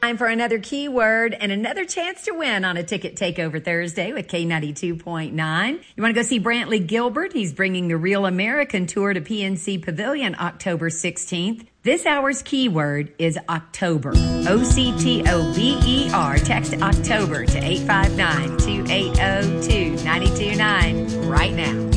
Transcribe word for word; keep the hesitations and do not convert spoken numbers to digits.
Time for another keyword and another chance to win on a Ticket Takeover Thursday with K ninety-two point nine. You want to go see Brantley Gilbert? He's bringing the Real American Tour to P N C Pavilion October sixteenth. This hour's keyword is October. O C T O B E R. Text October to eight five nine, two eight zero, two nine two nine right now.